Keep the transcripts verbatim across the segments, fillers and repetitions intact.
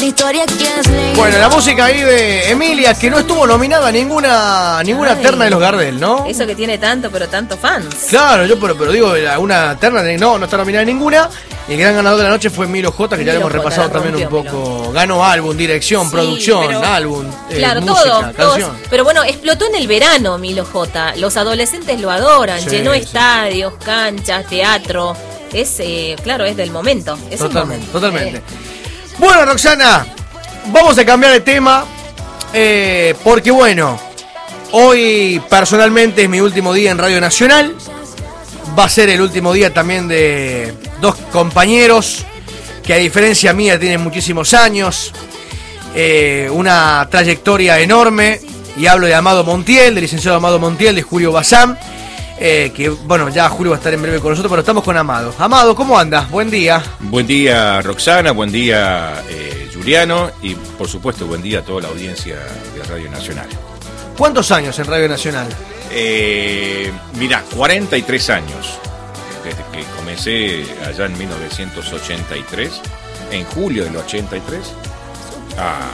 Bueno, la música ahí de Emilia, que no estuvo nominada a ninguna ninguna Ay, terna de los Gardel, ¿no? Eso que tiene tanto, pero tanto fans. Claro, yo pero, pero digo, una terna, de, no, no está nominada a ninguna. Y el gran ganador de la noche fue Milo J, que ya lo hemos repasado también un poco. Ganó álbum, dirección, sí, producción, pero, álbum, claro, eh, música, todo, canción. Todo, pero bueno, explotó en el verano Milo J. Los adolescentes lo adoran, sí, llenó sí. estadios, canchas, teatro. Es, eh, claro, es del momento. Es totalmente, un momento. totalmente. Eh. Bueno, Roxana, vamos a cambiar de tema, eh, porque bueno, hoy personalmente es mi último día en Radio Nacional. Va a ser el último día también de dos compañeros que a diferencia mía tienen muchísimos años, eh, una trayectoria enorme, y hablo de Amado Montiel, del licenciado Amado Montiel, de Julio Bazán, eh, que bueno, ya Julio va a estar en breve con nosotros, pero estamos con Amado. Amado, ¿cómo andas? Buen día. Buen día, Roxana, buen día, eh, Juliano, y por supuesto buen día a toda la audiencia de Radio Nacional. ¿Cuántos años en Radio Nacional? Eh, mira, cuarenta y tres años, desde que comencé allá en mil novecientos ochenta y tres, en julio del ochenta y tres, a,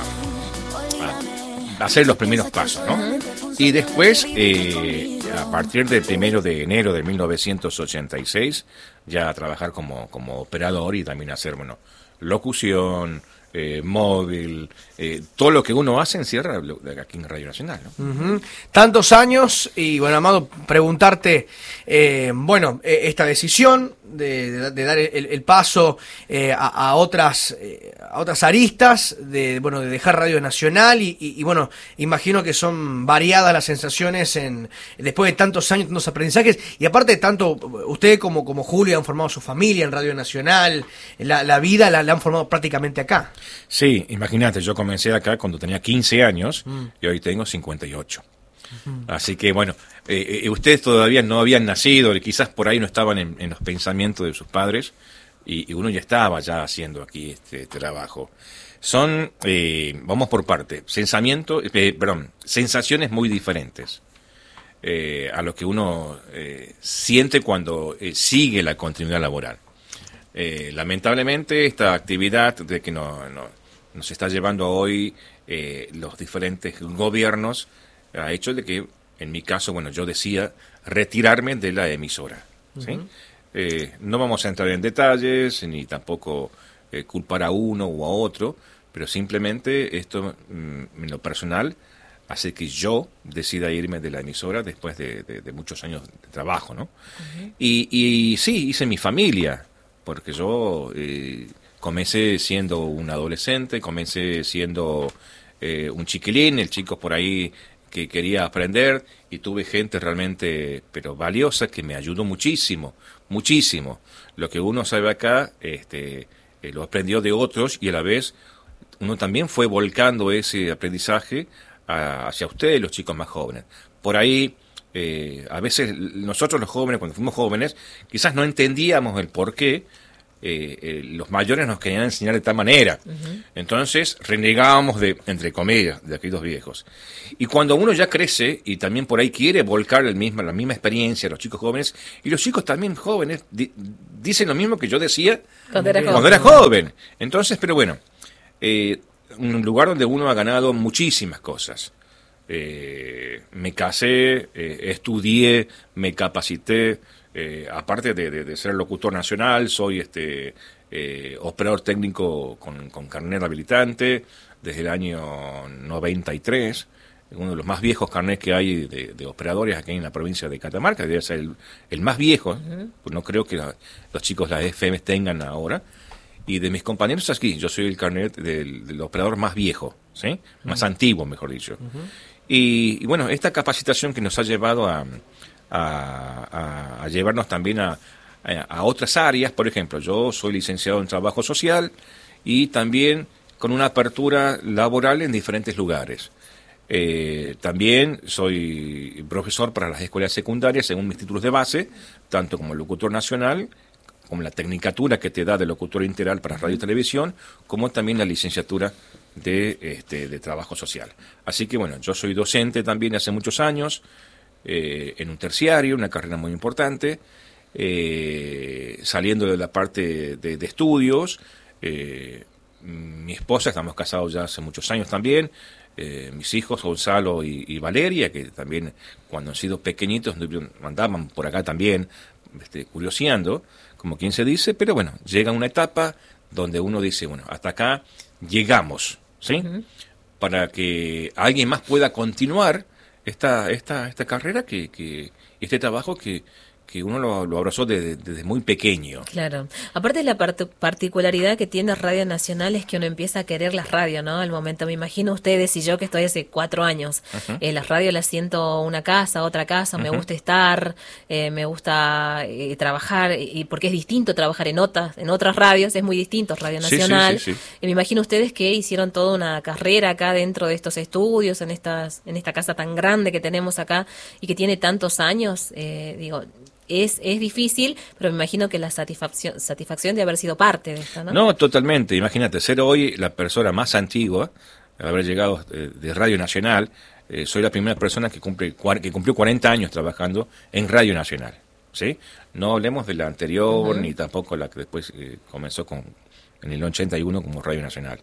a hacer los primeros pasos, ¿no? Uh-huh. Y después, eh, a partir del primero de enero de mil novecientos ochenta y seis, ya a trabajar como, como operador y también hacer, bueno, locución, Eh, móvil, eh, todo lo que uno hace encierra aquí en Radio Nacional, ¿no? Uh-huh. Tantos años, y bueno, Amado, preguntarte, eh, bueno, eh, esta decisión de, de, de dar el, el paso eh, a, a otras eh, a otras aristas, de bueno, de dejar Radio Nacional, y, y, y bueno, imagino que son variadas las sensaciones en después de tantos años, tantos aprendizajes, y aparte de tanto, usted como, como Julio han formado su familia en Radio Nacional, la, la vida la, la han formado prácticamente acá. Sí, imagínate, yo comencé acá cuando tenía quince años mm. y hoy tengo cincuenta y ocho. Uh-huh. Así que bueno, eh, eh, ustedes todavía no habían nacido, quizás por ahí no estaban en, en los pensamientos de sus padres, y, y uno ya estaba ya haciendo aquí este trabajo. Son, eh, vamos por parte, pensamientos, eh, perdón, sensaciones muy diferentes eh, a lo que uno eh, siente cuando eh, sigue la continuidad laboral. Eh, lamentablemente esta actividad de que no, no, nos está llevando hoy eh, los diferentes gobiernos ha hecho de que, en mi caso, bueno, yo decía retirarme de la emisora, ¿sí? Uh-huh. Eh, no vamos a entrar en detalles ni tampoco eh, culpar a uno o a otro, pero simplemente esto, mm, en lo personal, hace que yo decida irme de la emisora después de, de, de muchos años de trabajo, ¿no? Uh-huh. Y, y sí, hice mi familia, porque yo eh, comencé siendo un adolescente, comencé siendo eh, un chiquilín, el chico por ahí que quería aprender, y tuve gente realmente, pero valiosa, que me ayudó muchísimo, muchísimo. Lo que uno sabe acá, este, eh, lo aprendió de otros, y a la vez uno también fue volcando ese aprendizaje a, hacia ustedes, los chicos más jóvenes. Por ahí, Eh, a veces nosotros los jóvenes, cuando fuimos jóvenes, quizás no entendíamos el por qué eh, eh, los mayores nos querían enseñar de tal manera. Uh-huh. Entonces renegábamos de, entre comillas, de aquellos viejos. Y cuando uno ya crece y también por ahí quiere volcar el mismo, la misma experiencia a los chicos jóvenes, y los chicos también jóvenes di, dicen lo mismo que yo decía cuando era, cuando era joven. Entonces, pero bueno, eh, un lugar donde uno ha ganado muchísimas cosas. Eh, me casé, eh, estudié, me capacité, eh, aparte de, de, de ser locutor nacional, soy este eh, operador técnico con, con carnet habilitante desde el año noventa y tres, uno de los más viejos carnets que hay de, de operadores aquí en la provincia de Catamarca, debe ser el, el más viejo, uh-huh. Pues no creo que la, los chicos las F M tengan ahora. Y de mis compañeros aquí, yo soy el carnet del, del operador más viejo, ¿sí? Uh-huh. Más antiguo, mejor dicho. Uh-huh. Y, y bueno, esta capacitación que nos ha llevado a, a, a, a llevarnos también a, a, a otras áreas. Por ejemplo, yo soy licenciado en trabajo social y también con una apertura laboral en diferentes lugares. Eh, también soy profesor para las escuelas secundarias según mis títulos de base, tanto como locutor nacional, como la tecnicatura que te da de locutor integral para radio y televisión, como también la licenciatura de, este, de trabajo social. Así que bueno, yo soy docente también hace muchos años, eh, en un terciario, una carrera muy importante, eh, saliendo de la parte de, de estudios, eh, mi esposa, estamos casados ya hace muchos años también, eh, mis hijos Gonzalo y, y Valeria, que también cuando han sido pequeñitos andaban por acá también, este, curioseando, como quien se dice, pero bueno, llega una etapa donde uno dice, bueno, hasta acá llegamos, ¿sí? Uh-huh. Para que alguien más pueda continuar esta esta esta carrera, que, que este trabajo que que uno lo, lo abrazó desde, desde muy pequeño. Claro. Aparte, la part- particularidad que tiene Radio Nacional es que uno empieza a querer las radios, ¿no? Al momento, me imagino ustedes y yo, que estoy hace cuatro años. Uh-huh. Eh, las radios las siento una casa, otra casa, uh-huh. me gusta estar, eh, me gusta eh, trabajar, y porque es distinto trabajar en otras, en otras radios, es muy distinto Radio Nacional. Sí, sí, sí, sí. Y me imagino ustedes que hicieron toda una carrera acá dentro de estos estudios, en estas, en esta casa tan grande que tenemos acá y que tiene tantos años, eh, digo... Es, es difícil, pero me imagino que la satisfacción, satisfacción de haber sido parte de esto, ¿no? No, totalmente. Imagínate, ser hoy la persona más antigua, haber llegado de, de Radio Nacional, eh, soy la primera persona que cumple que cumplió cuarenta años trabajando en Radio Nacional, ¿sí? No hablemos de la anterior, uh-huh. ni tampoco la que después eh, comenzó con en el ochenta y uno como Radio Nacional.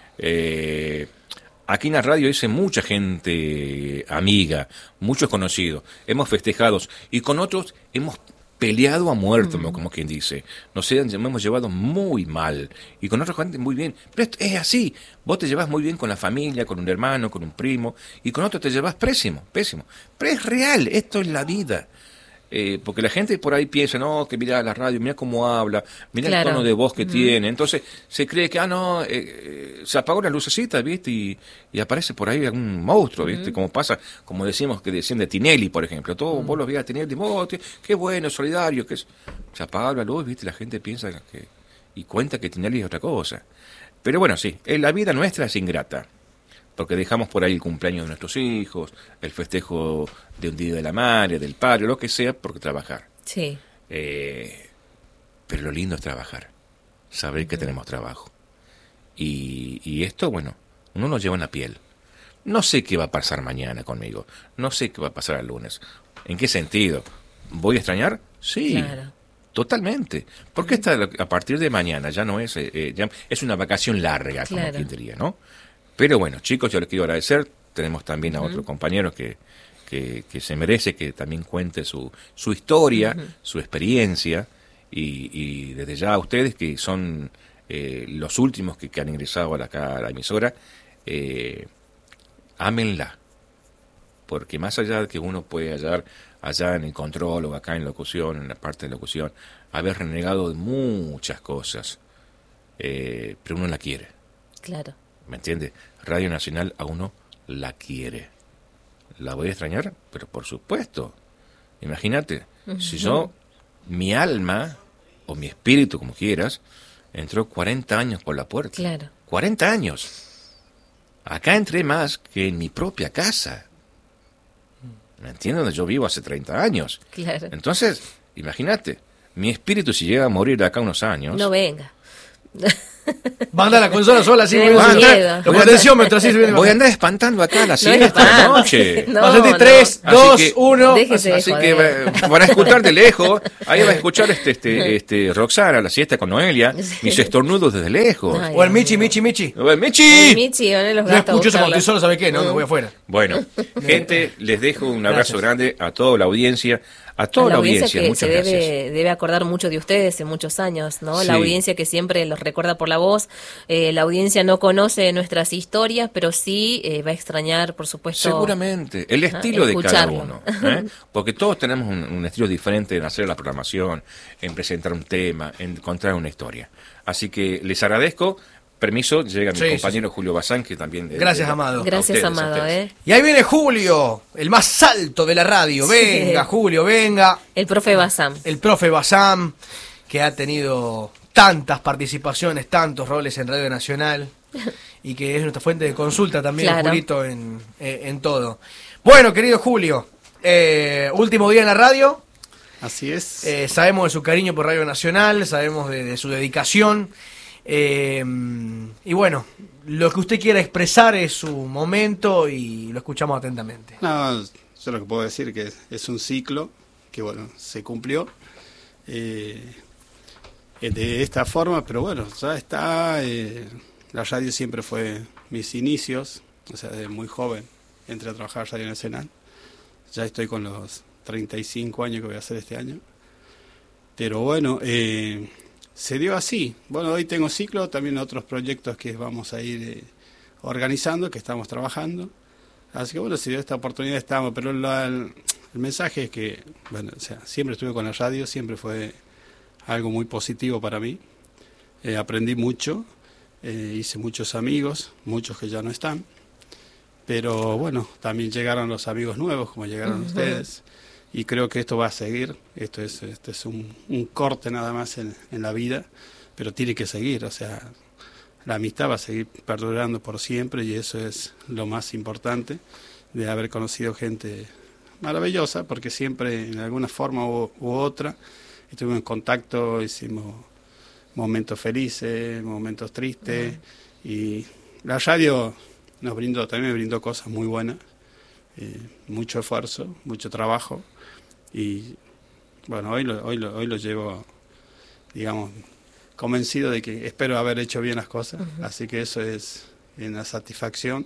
Eh... Aquí en la radio hice mucha gente amiga, muchos conocidos, hemos festejado y con otros hemos peleado a muerto, mm. como quien dice. Nos hemos llevado muy mal y con otra gente muy bien. Pero esto es así, vos te llevas muy bien con la familia, con un hermano, con un primo, y con otro te llevas pésimo, pésimo. Pero es real, esto es la vida. Eh, porque la gente por ahí piensa, no, que mira la radio, mira cómo habla, mira claro. el tono de voz que mm. tiene, entonces se cree que, ah, no, eh, eh, se apagó la lucecita, ¿viste? Y, y aparece por ahí algún monstruo, ¿viste? Mm. Como pasa, como decimos que decían de Tinelli, por ejemplo, todos mm. vos los veías a Tinelli, oh, qué bueno, solidario, que es... se apaga la luz, ¿viste? La gente piensa que, y cuenta que Tinelli es otra cosa. Pero bueno, sí, la vida nuestra es ingrata. Porque dejamos por ahí el cumpleaños de nuestros hijos, el festejo de un día de la madre, del padre, lo que sea, porque trabajar. Sí. Eh, pero lo lindo es trabajar, saber que tenemos trabajo. Y, y esto, bueno, uno lo lleva en la piel. No sé qué va a pasar mañana conmigo, no sé qué va a pasar el lunes. ¿En qué sentido? ¿Voy a extrañar? Sí. Claro. Totalmente. Porque esta, a partir de mañana ya no es, eh, ya es una vacación larga, como claro. quien diría, ¿no? Pero bueno, chicos, yo les quiero agradecer. Tenemos también a uh-huh. otro compañero que, que, que se merece que también cuente su, su historia, uh-huh. su experiencia, y, y desde ya a ustedes, que son eh, los últimos que, que han ingresado a la, acá a la emisora, eh, ámenla. Porque más allá de que uno puede hallar allá en el control o acá en locución, en la parte de locución, haber renegado de muchas cosas, eh, pero uno la quiere. Claro. ¿Me entiende? Radio Nacional a uno la quiere. ¿La voy a extrañar? Pero por supuesto. Imagínate, uh-huh. si yo, mi alma, o mi espíritu, como quieras, entró cuarenta años por la puerta. Claro. cuarenta años. Acá entré más que en mi propia casa. ¿Me entiendes? Donde yo vivo hace treinta años. Claro. Entonces, imagínate, mi espíritu, si llega a morir de acá unos años... No venga. Manda la consola sola así. Voy a andar, voy a andar espantando acá a la siesta de la noche. No, va a sentir tres, dos, uno. Así, así que van a escuchar de lejos. Ahí va a escuchar este, este, este Roxana, la siesta con Noelia, sí. mis estornudos desde lejos. Ay, o el Michi, Michi, Michi. O el Michi. El Michi, o los no escucho eso cuando estoy solo, ¿sabe qué? No, me voy afuera. Bueno, gente, les dejo un abrazo Gracias. grande a toda la audiencia. A toda a la, la audiencia, audiencia que muchas se debe, gracias. debe acordar mucho de ustedes en muchos años, ¿no? Sí. La audiencia que siempre los recuerda por la voz. Eh, la audiencia no conoce nuestras historias, pero sí eh, va a extrañar, por supuesto. Seguramente. El estilo de cada uno. ¿eh? Porque todos tenemos un, un estilo diferente en hacer la programación, en presentar un tema, en contar una historia. Así que les agradezco. Permiso, llega mi sí, compañero sí, sí. Julio Bazán, que también... Gracias, de, Amado. Gracias, ustedes, Amado. Eh. Y ahí viene Julio, el más alto de la radio. Sí. Venga, Julio, venga. El profe Bazán. El profe Bazán, que ha tenido tantas participaciones, tantos roles en Radio Nacional, y que es nuestra fuente de consulta también, claro. Julito, en, eh, en todo. Bueno, querido Julio, eh, último día en la radio. Así es. Eh, sabemos de su cariño por Radio Nacional, sabemos de, de su dedicación. Eh, y bueno, lo que usted quiera expresar es su momento y lo escuchamos atentamente. No, yo lo que puedo decir que es, es un ciclo que bueno, se cumplió eh, de esta forma, pero bueno, ya está, eh, la radio siempre fue mis inicios, o sea, de muy joven entré a trabajar en Radio Nacional. Ya estoy con los treinta y cinco años que voy a hacer este año. Pero bueno, eh, se dio así. Bueno, hoy tengo ciclo, también otros proyectos que vamos a ir eh, organizando, que estamos trabajando. Así que bueno, se dio esta oportunidad, estamos. Pero la, el, el mensaje es que, bueno, o sea, siempre estuve con la radio, siempre fue algo muy positivo para mí. Eh, aprendí mucho, eh, hice muchos amigos, muchos que ya no están. Pero bueno, también llegaron los amigos nuevos, como llegaron uh-huh. ustedes, y creo que esto va a seguir. Esto es, esto es un, un corte nada más en, en la vida, pero tiene que seguir. O sea, la amistad va a seguir perdurando por siempre, y eso es lo más importante, de haber conocido gente maravillosa, porque siempre, en alguna forma u, u otra, estuvimos en contacto, hicimos momentos felices, momentos tristes, uh-huh. y la radio nos brindó, también me brindó cosas muy buenas, eh, mucho esfuerzo, mucho trabajo, y bueno, hoy lo, hoy lo, hoy lo llevo, digamos, convencido de que espero haber hecho bien las cosas, uh-huh. así que eso es una satisfacción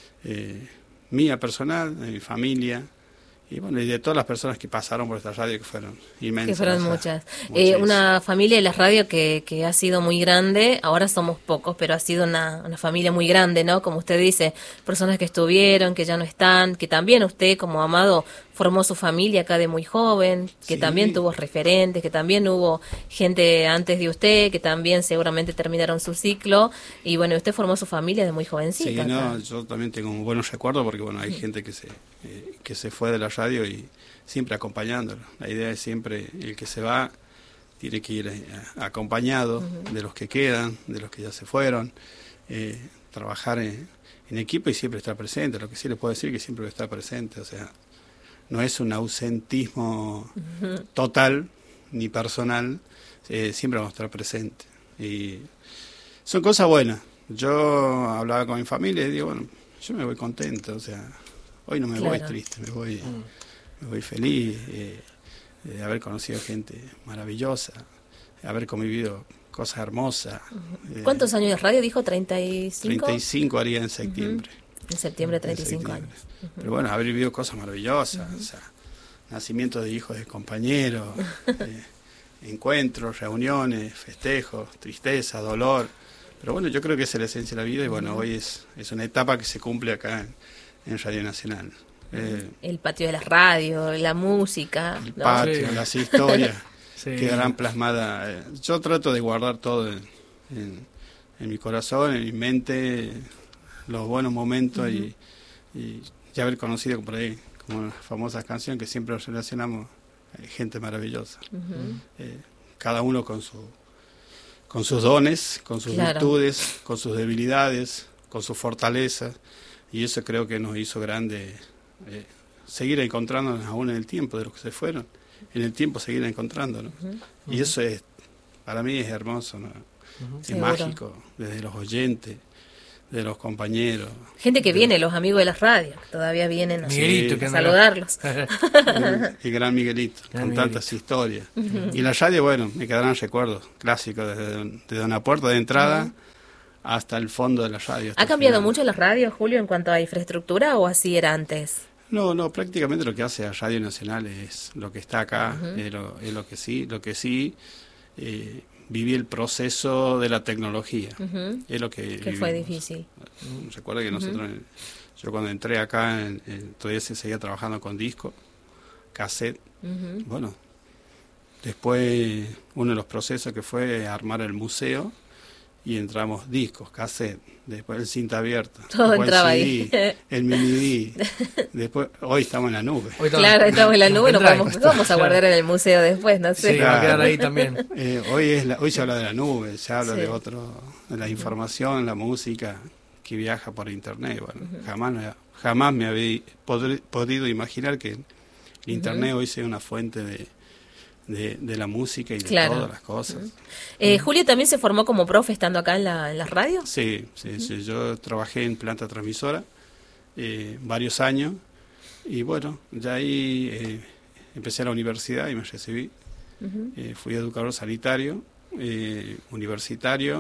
eh, mía personal, de mi familia, y bueno, y de todas las personas que pasaron por esta radio, que fueron inmensas. Que fueron muchas. Eh, una familia de la radio que, que ha sido muy grande, ahora somos pocos, pero ha sido una, una familia muy grande, ¿no? Como usted dice, personas que estuvieron, que ya no están, que también usted, como Amado, formó su familia acá de muy joven, que sí. también tuvo referentes, que también hubo gente antes de usted, que también seguramente terminaron su ciclo, y bueno, usted formó su familia de muy jovencita. Sí, no, yo también tengo buenos recuerdos, porque bueno, hay sí. gente que se eh, que se fue de la radio y siempre acompañándolo. La idea es siempre, el que se va tiene que ir eh, acompañado uh-huh. de los que quedan, de los que ya se fueron, eh, trabajar en, en equipo y siempre estar presente. Lo que sí les puedo decir es que siempre voy a estar presente, o sea, no es un ausentismo uh-huh. total ni personal, eh, siempre vamos a estar presentes. Y son cosas buenas. Yo hablaba con mi familia y digo, bueno, yo me voy contento, o sea, hoy no me claro. voy triste, me voy, mm. me voy feliz eh, de haber conocido gente maravillosa, de haber convivido cosas hermosas. Uh-huh. Eh, ¿Cuántos años de radio dijo? ¿treinta y cinco? treinta y cinco haría en septiembre. Uh-huh. En septiembre, treinta y cinco septiembre. años. Uh-huh. Pero bueno, haber vivido cosas maravillosas, uh-huh. o sea, nacimiento de hijos de compañeros, eh, encuentros, reuniones, festejos, tristeza, dolor. Pero bueno, yo creo que esa es la esencia de la vida y bueno, uh-huh. hoy es, es una etapa que se cumple acá en, en Radio Nacional. Eh, el patio de la radio, la música. El ¿no? patio, sí. las historias sí. quedarán plasmadas. Yo trato de guardar todo en, en, en mi corazón, en mi mente, los buenos momentos uh-huh. y, y ya haber conocido por ahí, como una famosa canción que siempre nos relacionamos, hay gente maravillosa. Uh-huh. Eh, cada uno con su con sus dones, con sus claro. virtudes, con sus debilidades, con sus fortalezas, y eso creo que nos hizo grande eh, seguir encontrándonos aún en el tiempo de los que se fueron, en el tiempo seguir encontrándonos. Uh-huh. Uh-huh. Y eso es, para mí es hermoso, ¿no? Uh-huh. Es Seguro. mágico, desde los oyentes, de los compañeros. Gente que de, viene, los amigos de las radios, que todavía vienen a, Miguelito, a saludarlos. El, el gran Miguelito, gran con Miguelito. Tantas historias. Uh-huh. Y la radio, bueno, me quedarán recuerdos clásicos, desde, desde una puerta de entrada uh-huh. hasta el fondo de la radio. ¿Ha cambiado final. mucho las radios, Julio, en cuanto a infraestructura o así era antes? No, no, prácticamente lo que hace a Radio Nacional es lo que está acá, uh-huh. es, lo, es lo que sí, lo que sí... Eh, viví el proceso de la tecnología. Uh-huh. Es lo que que fue difícil. Recuerda que nosotros, uh-huh. yo cuando entré acá, en, en, todavía se seguía trabajando con disco, cassette. Uh-huh. Bueno, después uno de los procesos que fue armar el museo y entramos discos, cassette, después el cinta abierta, todo entraba el C D, ahí. El mini D, después hoy estamos en la nube. Hoy claro, estamos en la nube, nos vamos, vamos a guardar en el museo después, no sé. Sí, claro. Va a quedar ahí también. Eh, hoy es la, hoy se habla de la nube, se habla sí. de otro, de la información, uh-huh. la música que viaja por internet. Bueno, uh-huh. jamás, jamás me había pod- podido imaginar que el internet uh-huh. hoy sea una fuente de De, de la música y de claro. todas las cosas. Uh-huh. Eh, Julio también se formó como profe estando acá en la, en la radio. Sí, sí, uh-huh. sí, yo trabajé en planta transmisora eh, varios años y bueno, ya ahí eh, empecé a la universidad y me recibí. Uh-huh. Eh, fui educador sanitario, eh, universitario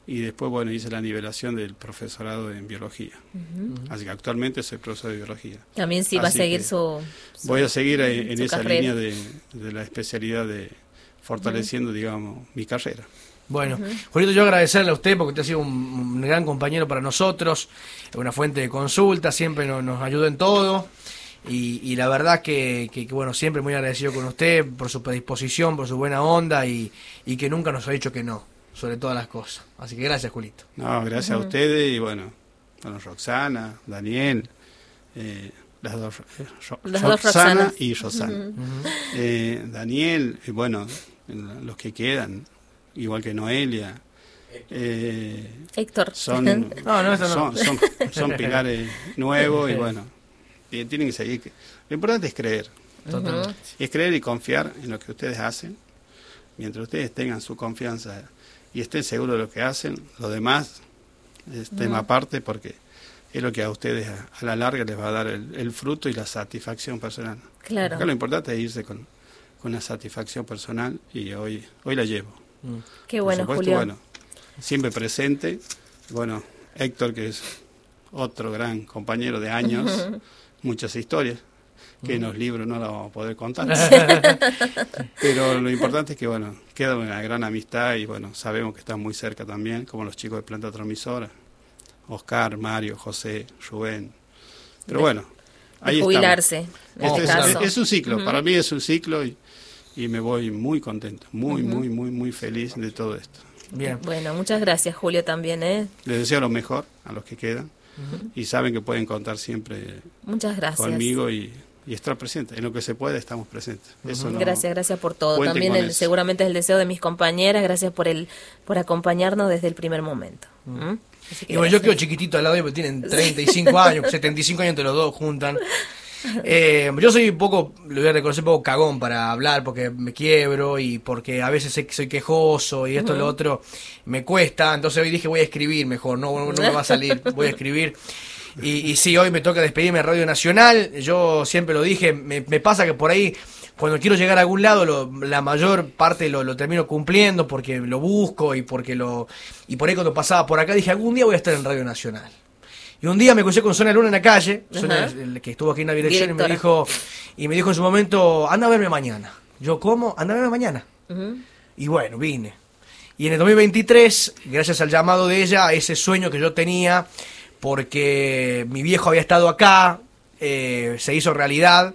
y después, bueno, hice la nivelación del profesorado en biología. Uh-huh. Así que actualmente soy profesor de biología. También sí va a seguir su, su... Voy a seguir en, en esa carrera. línea de, de la especialidad de fortaleciendo, uh-huh. digamos, mi carrera. Bueno, uh-huh. Julito, yo agradecerle a usted porque usted ha sido un, un gran compañero para nosotros, una fuente de consulta, siempre nos, nos ayudó en todo. Y, y la verdad que, que, que, bueno, siempre muy agradecido con usted por su predisposición, por su buena onda y, y que nunca nos ha dicho que no, sobre todas las cosas. Así que gracias, Julito. No, gracias uh-huh. a ustedes y bueno, bueno Roxana, Daniel, eh, las dos, eh, Ro- las Roxana dos Roxana y Rosana. Uh-huh. Eh, Daniel, y bueno, los que quedan, igual que Noelia. Eh, Héctor. no, Son, no, no. son, son, son pilares nuevos y bueno, y tienen que seguir. Lo importante es creer. Totalmente. Es creer y confiar en lo que ustedes hacen. Mientras ustedes tengan su confianza y estén seguros de lo que hacen, lo demás es tema uh-huh. aparte porque es lo que a ustedes a, a la larga les va a dar el, el fruto y la satisfacción personal. Claro. Acá lo importante es irse con, con la satisfacción personal y hoy hoy la llevo. Uh-huh. Qué bueno, Por supuesto, Julio. Bueno, siempre presente. Bueno, Héctor, que es otro gran compañero de años, uh-huh. muchas historias que en los libros no la vamos a poder contar. Pero lo importante es que, bueno, queda una gran amistad y, bueno, sabemos que están muy cerca también, como los chicos de Planta Transmisora, Oscar, Mario, José, Rubén. Pero de, bueno, ahí de jubilarse, estamos. En Este este es, caso. es un ciclo, uh-huh. para mí es un ciclo y, y me voy muy contento, muy, uh-huh. muy, muy, muy feliz de todo esto. Bien. Bueno, muchas gracias, Julio, también, ¿eh? Les deseo lo mejor a los que quedan uh-huh. y saben que pueden contar siempre muchas gracias. conmigo y... y estar presente, en lo que se puede estamos presentes. Eso no, gracias, gracias por todo. Cuenten También el, seguramente es el deseo de mis compañeras, gracias por el por acompañarnos desde el primer momento. ¿Mm? Así que y bueno, yo quedo chiquitito al lado de ellos, porque tienen treinta y cinco años, setenta y cinco años entre los dos juntan. Eh, yo soy un poco, lo voy a reconocer, un poco cagón para hablar porque me quiebro y porque a veces soy quejoso y esto y uh-huh. lo otro me cuesta, entonces hoy dije voy a escribir mejor, no, no, no me va a salir, voy a escribir. Y, y sí, hoy me toca despedirme de Radio Nacional. Yo siempre lo dije, me, me pasa que por ahí, cuando quiero llegar a algún lado, lo, la mayor parte lo, lo termino cumpliendo porque lo busco y porque lo y por ahí cuando pasaba por acá dije, algún día voy a estar en Radio Nacional. Y un día me crucé con Sonia Luna en la calle, Sonia, el que estuvo aquí en la dirección, Directora. y me dijo y me dijo en su momento, anda a verme mañana. Yo, ¿cómo? Anda a verme mañana. Uh-huh. Y bueno, vine. Y en el dos mil veintitrés, gracias al llamado de ella, a ese sueño que yo tenía, porque mi viejo había estado acá, eh, se hizo realidad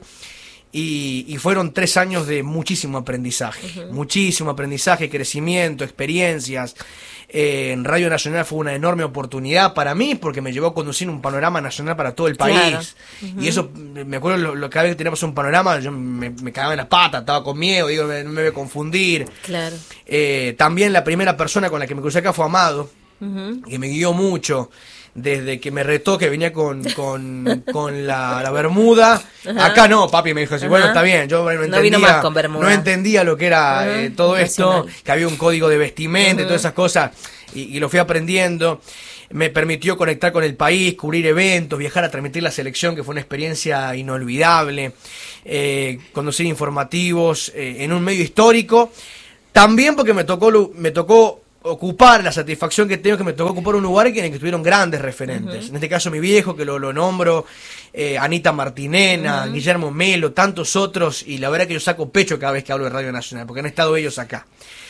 y, y fueron tres años de muchísimo aprendizaje, uh-huh. muchísimo aprendizaje, crecimiento, experiencias. Eh, en Radio Nacional fue una enorme oportunidad para mí porque me llevó a conducir un panorama nacional para todo el país. Claro. Uh-huh. Y eso, me acuerdo, lo, lo, cada vez que teníamos un panorama, yo me, me cagaba en las patas, estaba con miedo, digo, me, no me voy a confundir. Claro. Eh, también la primera persona con la que me crucé acá fue Amado, uh-huh. que me guió mucho. Desde que me retó que venía con, con, con la, la bermuda. Ajá. Acá no, papi me dijo así, bueno, está bien, yo no entendía, no vino más con bermuda. No entendía lo que era eh, todo esto, que había un código de vestimenta y todas esas cosas, y, y lo fui aprendiendo. Me permitió conectar con el país, cubrir eventos, viajar a transmitir la selección, que fue una experiencia inolvidable, eh, conducir informativos eh, en un medio histórico, también porque me tocó, me tocó ocupar la satisfacción que tengo que me tocó ocupar un lugar en el que estuvieron grandes referentes. Uh-huh. En este caso mi viejo, que lo, lo nombro, eh, Anita Martinena, uh-huh. Guillermo Melo, tantos otros, y la verdad que yo saco pecho cada vez que hablo de Radio Nacional, porque han estado ellos acá.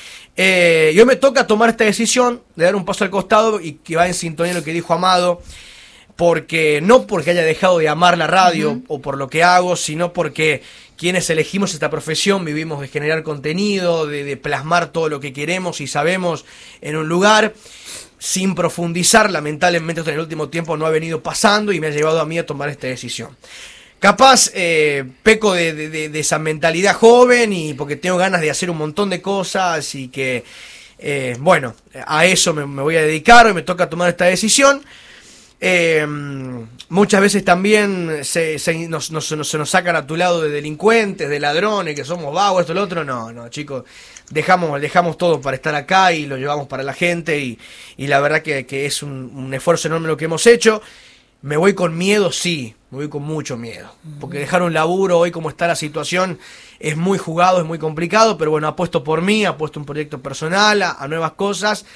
Eh, y hoy me toca tomar esta decisión de dar un paso al costado y que va en sintonía con lo que dijo Amado, porque no porque haya dejado de amar la radio uh-huh. o por lo que hago, sino porque quienes elegimos esta profesión vivimos de generar contenido, de, de plasmar todo lo que queremos y sabemos en un lugar, sin profundizar. Lamentablemente esto en el último tiempo no ha venido pasando y me ha llevado a mí a tomar esta decisión. Capaz eh, peco de, de, de, de esa mentalidad joven y porque tengo ganas de hacer un montón de cosas y que, eh, bueno, a eso me, me voy a dedicar, hoy me toca tomar esta decisión. Eh, muchas veces también se, se, nos, nos, nos, se nos sacan a tu lado de delincuentes, de ladrones, que somos vagos, esto, lo otro. No, no, chicos, dejamos, dejamos todo para estar acá y lo llevamos para la gente y, y la verdad que, que es un, un esfuerzo enorme lo que hemos hecho. Me voy con miedo, sí, me voy con mucho miedo, porque dejar un laburo hoy como está la situación es muy jugado, es muy complicado, pero bueno, apuesto por mí, apuesto un proyecto personal, a, a nuevas cosas.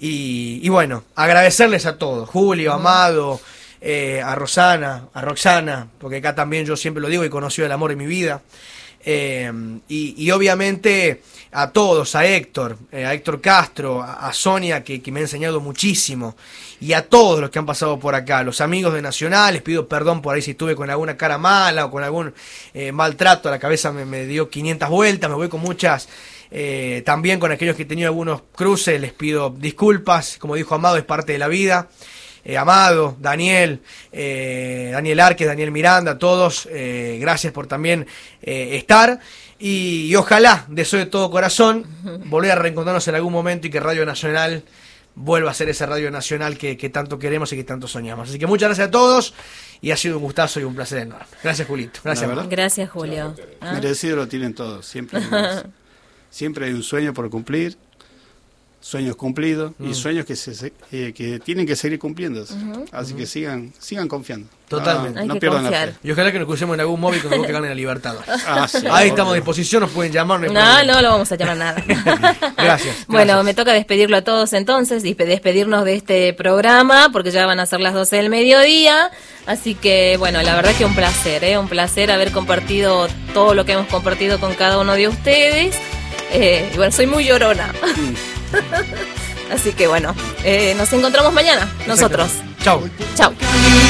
Y, y bueno, agradecerles a todos, Julio, Amado, eh, a Rosana, a Roxana, porque acá también yo siempre lo digo, he conocido el amor en mi vida. Eh, y, y obviamente a todos, a Héctor, eh, a Héctor Castro, a, a Sonia, que, que me ha enseñado muchísimo, y a todos los que han pasado por acá, los amigos de Nacional, les pido perdón por ahí si estuve con alguna cara mala o con algún eh, maltrato, la cabeza me, me dio quinientas vueltas, me voy con muchas, eh, también con aquellos que he tenido algunos cruces, les pido disculpas, como dijo Amado, es parte de la vida. Eh, Amado, Daniel, eh, Daniel Arques, Daniel Miranda, todos, eh, gracias por también eh, estar y, y ojalá, deseo de todo corazón, volver a reencontrarnos en algún momento y que Radio Nacional vuelva a ser esa Radio Nacional que, que tanto queremos y que tanto soñamos. Así que muchas gracias a todos y ha sido un gustazo y un placer enorme. Gracias, Julito. Gracias, ¿verdad? Gracias, Julio. ¿Ah? Merecido lo tienen todos. Siempre hay, unos- siempre hay un sueño por cumplir, sueños cumplidos Mm. y sueños que se eh, que tienen que seguir cumpliéndose. Así que sigan sigan confiando. Totalmente. No, Hay no que pierdan confiar. la fe. Y ojalá que nos crucemos en algún móvil con algo que gane la Libertadores. Ah, sí, Ahí estamos a obvio. disposición, nos pueden llamar. No, hay No, problema. no lo vamos a llamar nada. Gracias. Bueno, gracias. me toca despedirlo a todos entonces, y despedirnos de este programa, porque ya van a ser las doce del mediodía. Así que, bueno, la verdad que un placer, ¿eh? Un placer haber compartido todo lo que hemos compartido con cada uno de ustedes. Eh, y bueno, soy muy llorona. Así que, bueno, eh, nos encontramos mañana, nosotros. Chau. Chao.